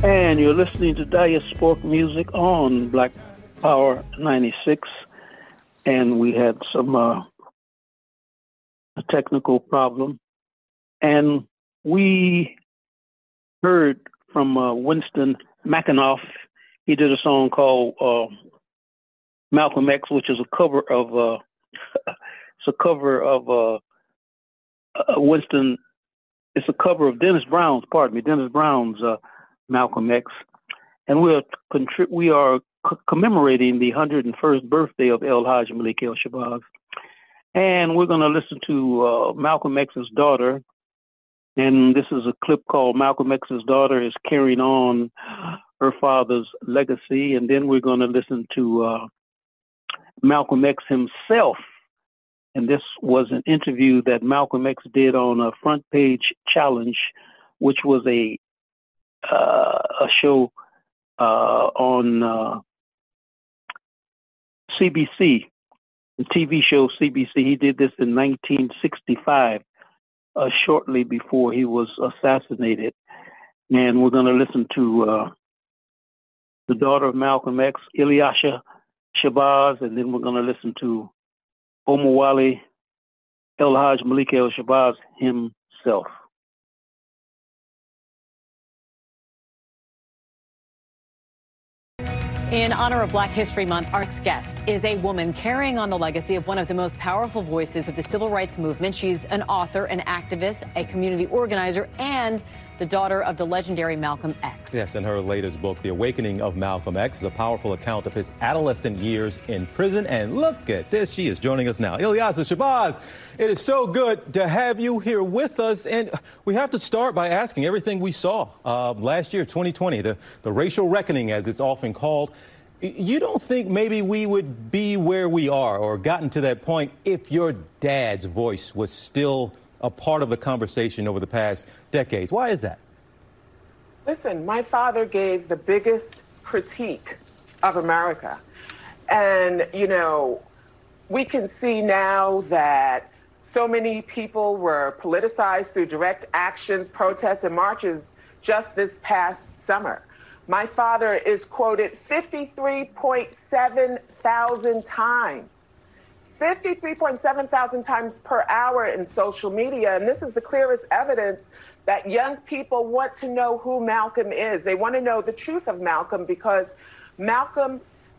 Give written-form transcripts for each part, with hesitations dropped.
And you're listening to Diasporic Music on Black Power 96. And we had some a technical problem. And we heard from Winston McAnuff. He did a song called Malcolm X, which is a cover of Winston. It's a cover of Dennis Brown's Malcolm X, and we are commemorating the 101st birthday of El Hajj Malik El Shabazz, and we're going to listen to Malcolm X's daughter, and this is a clip called Malcolm X's daughter is carrying on her father's legacy, and then we're going to listen to Malcolm X himself. And this was an interview that Malcolm X did on a Front Page Challenge, which was a show on CBC, the TV show CBC. He did this in 1965, shortly before he was assassinated. And we're going to listen to the daughter of Malcolm X, Ilyasah Shabazz, and then we're going to listen to Omowale El Hajj Malik El Shabazz himself. In honor of Black History Month, our next guest is a woman carrying on the legacy of one of the most powerful voices of the civil rights movement. She's an author, an activist, a community organizer, and the daughter of the legendary Malcolm X. Yes, in her latest book, The Awakening of Malcolm X, is a powerful account of his adolescent years in prison. And look at this, she is joining us now. Ilyasah Shabazz, it is so good to have you here with us. And we have to start by asking everything we saw last year, 2020, the racial reckoning, as it's often called. You don't think maybe we would be where we are or gotten to that point if your dad's voice was still a part of the conversation over the past decades? Why is that? Listen, my father gave the biggest critique of America. And, you know, we can see now that so many people were politicized through direct actions, protests, and marches just this past summer. My father is quoted 53.7 thousand times. 53.7 thousand times per hour in social media. And this is the clearest evidence that young people want to know who Malcolm is. They want to know the truth of Malcolm because Malcolm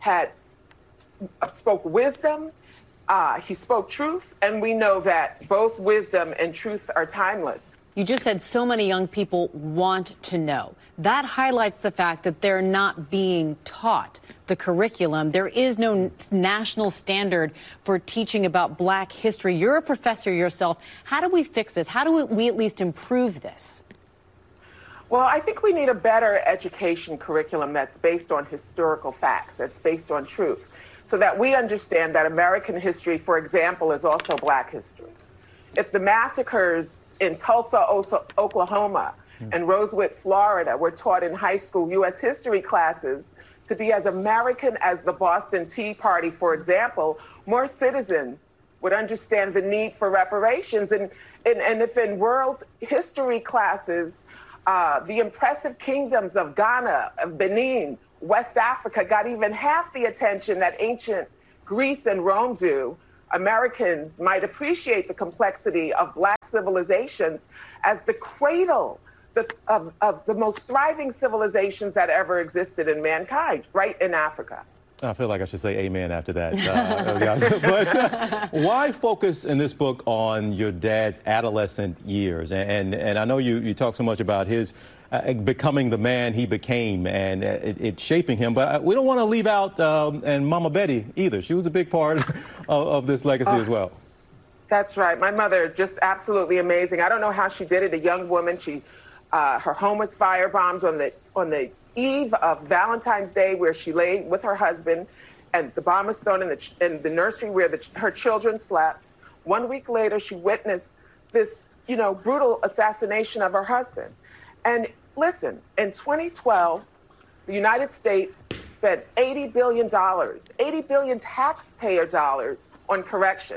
spoke wisdom, he spoke truth, and we know that both wisdom and truth are timeless. You just said so many young people want to know. That highlights the fact that they're not being taught the curriculum. There is no national standard for teaching about Black history. You're a professor yourself. How do we fix this? How do we at least improve this? Well, I think we need a better education curriculum that's based on historical facts, that's based on truth, so that we understand that American history, for example, is also Black history. If the massacres in Tulsa, Oklahoma, and Rosewood, Florida, were taught in high school U.S. history classes to be as American as the Boston Tea Party, for example, more citizens would understand the need for reparations. And if in world history classes, the impressive kingdoms of Ghana, of Benin, West Africa got even half the attention that ancient Greece and Rome do, Americans might appreciate the complexity of Black civilizations as the cradle of the most thriving civilizations that ever existed in mankind, right in Africa. I feel like I should say amen after that. But why focus in this book on your dad's adolescent years? And I know you talk so much about his becoming the man he became and it shaping him, but we don't want to leave out and Mama Betty either. She was a big part of this legacy as well. That's right. My mother, just absolutely amazing. I don't know how she did it. A young woman, her home was firebombed on the eve of Valentine's Day, where she lay with her husband, and the bomb was thrown in the nursery where her children slept. 1 week later, she witnessed this, brutal assassination of her husband. And listen, in 2012, the United States spent $80 billion taxpayer dollars on corrections.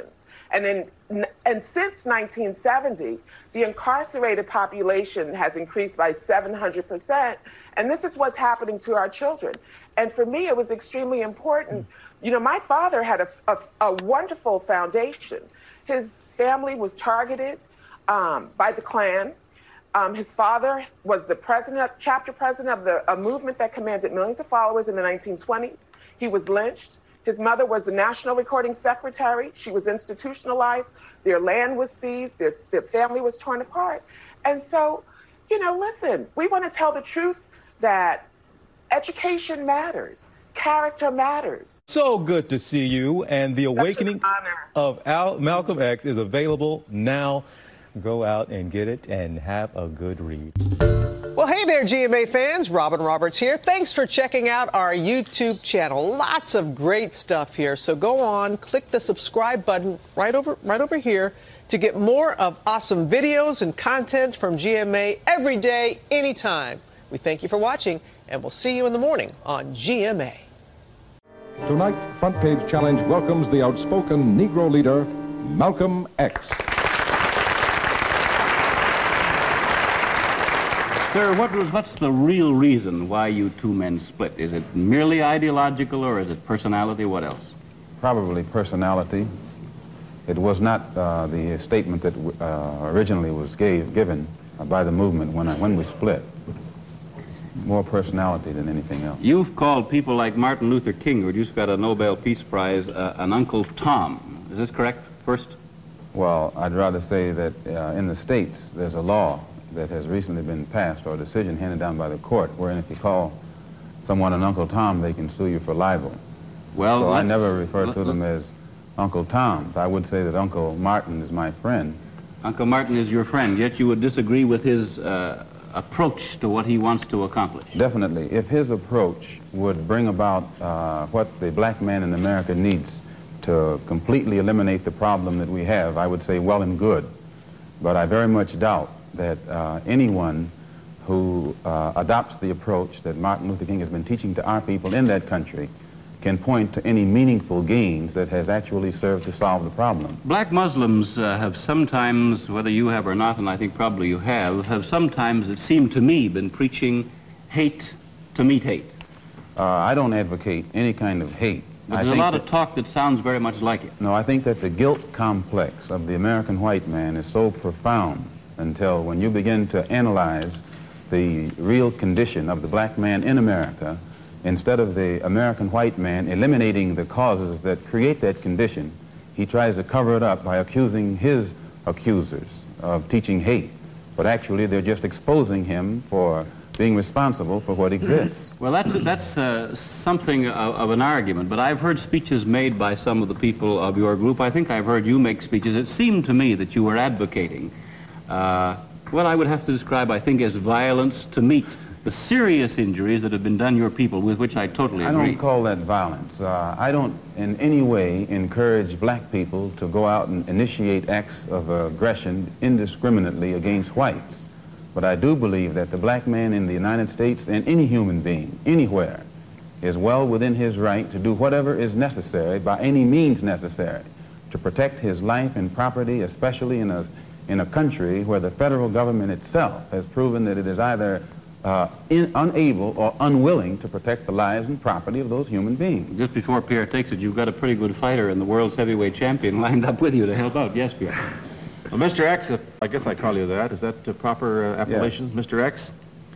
And since 1970, the incarcerated population has increased by 700%. And this is what's happening to our children. And for me, it was extremely important. You know, my father had a wonderful foundation. His family was targeted by the Klan. His father was the chapter president of a movement that commanded millions of followers in the 1920s. He was lynched. His mother was the National Recording Secretary. She was institutionalized. Their land was seized. Their family was torn apart. And so, you know, listen, we want to tell the truth that education matters. Character matters. So good to see you. And The Awakening of Malcolm X is available now. Go out and get it and have a good read. Well, hey there, GMA fans. Robin Roberts here. Thanks for checking out our YouTube channel. Lots of great stuff here. So go on, click the subscribe button right over here to get more of awesome videos and content from GMA every day, anytime. We thank you for watching, and we'll see you in the morning on GMA. Tonight, Front Page Challenge welcomes the outspoken Negro leader, Malcolm X. Sir, what's the real reason why you two men split? Is it merely ideological, or is it personality? What else? Probably personality. It was not the statement that originally was given by the movement when we split. It's more personality than anything else. You've called people like Martin Luther King, who just got a Nobel Peace Prize, an Uncle Tom. Is this correct, first? Well, I'd rather say that in the States, there's a law that has recently been passed, or a decision handed down by the court, wherein if you call someone an Uncle Tom, they can sue you for libel. Well, so I never refer to them as Uncle Toms. I would say that Uncle Martin is my friend. Uncle Martin is your friend, yet you would disagree with his approach to what he wants to accomplish. Definitely. If his approach would bring about what the black man in America needs to completely eliminate the problem that we have, I would say well and good. But I very much doubt that anyone who adopts the approach that Martin Luther King has been teaching to our people in that country can point to any meaningful gains that has actually served to solve the problem. Black Muslims have sometimes, whether you have or not, and I think probably you have sometimes, it seemed to me, been preaching hate to meet hate. I don't advocate any kind of hate. But there's a lot of talk that sounds very much like it. No, I think that the guilt complex of the American white man is so profound until when you begin to analyze the real condition of the black man in America, instead of the American white man eliminating the causes that create that condition, he tries to cover it up by accusing his accusers of teaching hate. But actually, they're just exposing him for being responsible for what exists. Well, that's something of an argument, but I've heard speeches made by some of the people of your group. I think I've heard you make speeches. It seemed to me that you were advocating what I would have to describe, I think, as violence to meet the serious injuries that have been done your people, with which I totally agree. I don't call that violence. I don't in any way encourage black people to go out and initiate acts of aggression indiscriminately against whites. But I do believe that the black man in the United States, and any human being, anywhere, is well within his right to do whatever is necessary, by any means necessary, to protect his life and property, especially in a country where the federal government itself has proven that it is either unable or unwilling to protect the lives and property of those human beings. Just before Pierre takes it, you've got a pretty good fighter and the world's heavyweight champion lined up with you to help out. Yes, Pierre. Well, Mr. X, I guess I call you that. Is that the proper appellation, yes. Mr. X?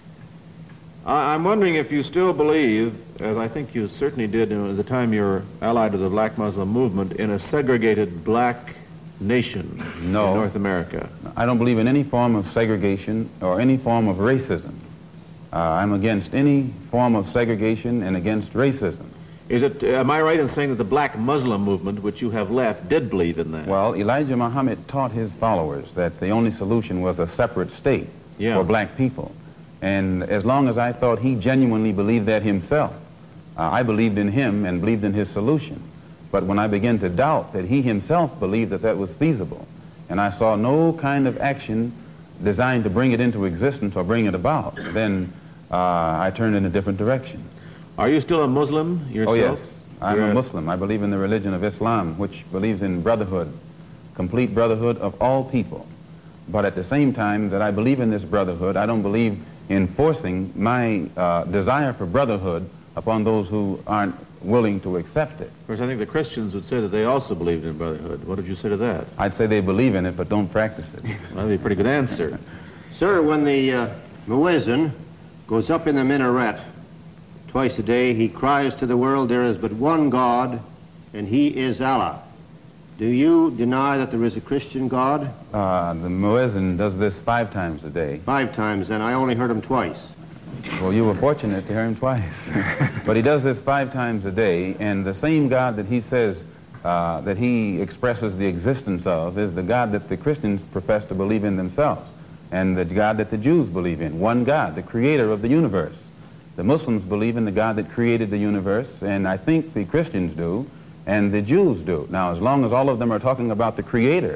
I'm wondering if you still believe, as I think you certainly did at the time you were allied to the Black Muslim movement, in a segregated black nation in North America. I don't believe in any form of segregation or any form of racism. I'm against any form of segregation and against racism. Am I right in saying that the Black Muslim movement, which you have left, did believe in that? Well, Elijah Muhammad taught his followers that the only solution was a separate state for black people. And as long as I thought he genuinely believed that himself, I believed in him and believed in his solution. But when I began to doubt that he himself believed that that was feasible, and I saw no kind of action designed to bring it into existence or bring it about, then I turned in a different direction. Are you still a Muslim yourself? Oh, yes. I'm a Muslim. I believe in the religion of Islam, which believes in brotherhood complete brotherhood of all people. But at the same time that I believe in this brotherhood, I don't believe in forcing my desire for brotherhood upon those who aren't willing to accept it. Of course, I think the Christians would say that they also believed in brotherhood. What did you say to that? I'd say they believe in it, but don't practice it. Well, that'd be a pretty good answer. Sir, when the muezzin goes up in the minaret twice a day, he cries to the world, there is but one God, and he is Allah. Do you deny that there is a Christian God? The muezzin does this 5 times a day. 5 times, and I only heard him twice. Well, you were fortunate to hear him twice. But he does this 5 times a day, and the same God that he says that he expresses the existence of is the God that the Christians profess to believe in themselves, and the God that the Jews believe in. One God, the creator of the universe. The Muslims believe in the God that created the universe, and I think the Christians do, and the Jews do. Now, as long as all of them are talking about the creator,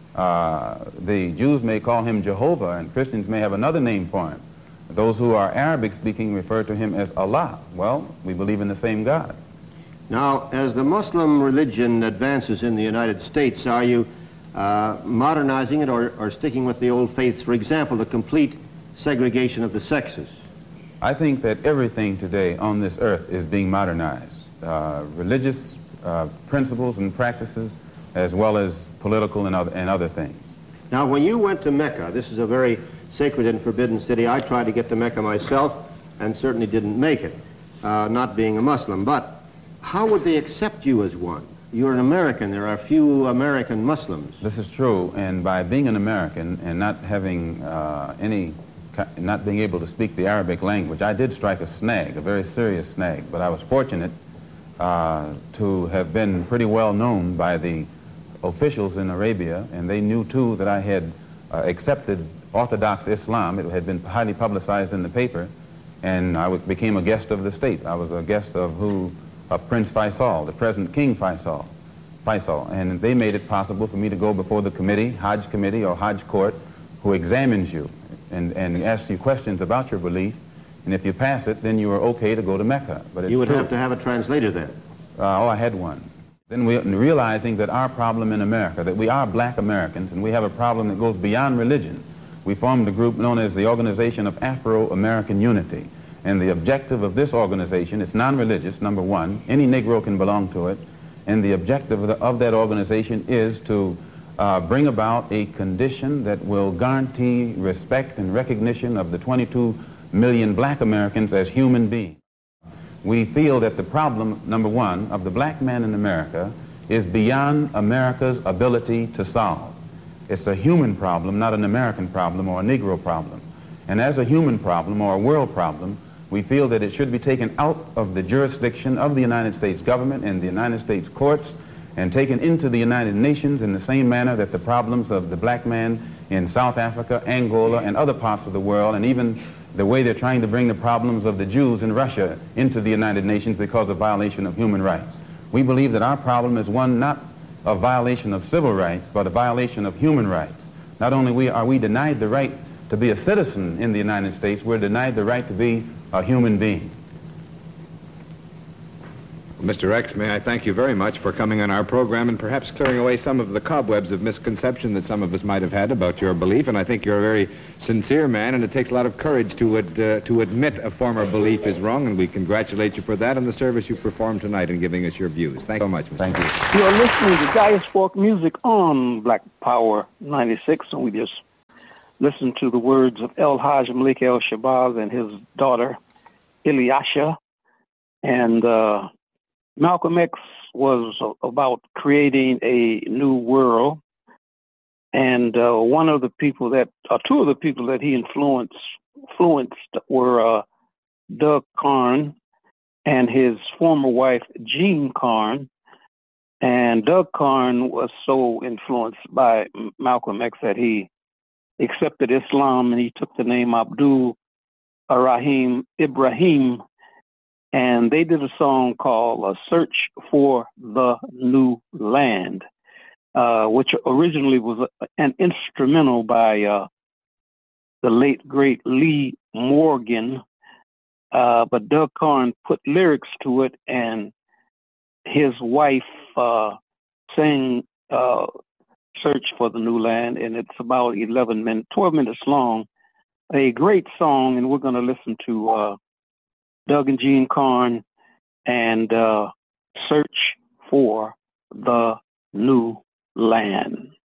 the Jews may call him Jehovah, and Christians may have another name for him. Those who are Arabic-speaking refer to him as Allah. Well, we believe in the same God. Now, as the Muslim religion advances in the United States, are you modernizing it or sticking with the old faiths? For example, the complete segregation of the sexes. I think that everything today on this earth is being modernized. Religious principles and practices, as well as political and other things. Now, when you went to Mecca, this is a very sacred and forbidden city. I tried to get to Mecca myself and certainly didn't make it, not being a Muslim. But how would they accept you as one? You're an American. There are few American Muslims. This is true, and by being an American and not having not being able to speak the Arabic language, I did strike a snag, a very serious snag, but I was fortunate to have been pretty well known by the officials in Arabia, and they knew too that I had accepted Orthodox Islam. It had been highly publicized in the paper, and I became a guest of the state. I was a guest of Prince Faisal, the present King Faisal, and they made it possible for me to go before the committee, Hajj committee or Hajj court, who examines you and asks you questions about your belief, and if you pass it, then you are okay to go to Mecca. But you would have to have a translator then. I had one. Then realizing that our problem in America, that we are black Americans, and we have a problem that goes beyond religion, we formed a group known as the Organization of Afro-American Unity. And the objective of this organization, it's non-religious, number one. Any Negro can belong to it. And the objective of that organization is to bring about a condition that will guarantee respect and recognition of the 22 million black Americans as human beings. We feel that the problem, number one, of the black man in America is beyond America's ability to solve. It's a human problem, not an American problem or a Negro problem. And as a human problem or a world problem, we feel that it should be taken out of the jurisdiction of the United States government and the United States courts and taken into the United Nations in the same manner that the problems of the black man in South Africa, Angola, and other parts of the world, and even the way they're trying to bring the problems of the Jews in Russia into the United Nations because of violation of human rights. We believe that our problem is one not of violation of civil rights, but a violation of human rights. Not only are we denied the right to be a citizen in the United States, we're denied the right to be a human being. Mr. X, may I thank you very much for coming on our program and perhaps clearing away some of the cobwebs of misconception that some of us might have had about your belief. And I think you're a very sincere man, and it takes a lot of courage to admit a former belief is wrong, and we congratulate you for that and the service you performed tonight in giving us your views. Thank you so much, Mr. Thank you. You're listening to Gaius Fork Music on Black Power 96, and we just listened to the words of El Hajj Malik El Shabazz and his daughter, Ilyasha. And Malcolm X was about creating a new world, and two of the people that he influenced were Doug Carn and his former wife Jean Carn. And Doug Carn was so influenced by Malcolm X that he accepted Islam and he took the name Abdul Rahim Ibrahim. And they did a song called A Search for the New Land, which originally was an instrumental by the late, great Lee Morgan. But Doug Carn put lyrics to it, and his wife sang Search for the New Land, and it's about 12 minutes long. A great song, and we're going to listen to Doug and Jean Carn and Search for the New Land.